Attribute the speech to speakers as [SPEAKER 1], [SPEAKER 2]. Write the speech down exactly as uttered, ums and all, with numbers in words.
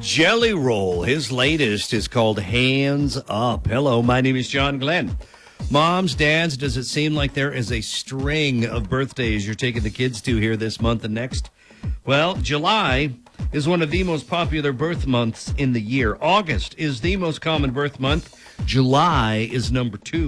[SPEAKER 1] Jelly Roll. His latest is called Hands Up. Hello, my name is John Glenn. Moms, dads, does it seem like there is a string of birthdays you're taking the kids to here this month and next? Well, July is one of the most popular birth months in the year. August is the most common birth month. July is number two.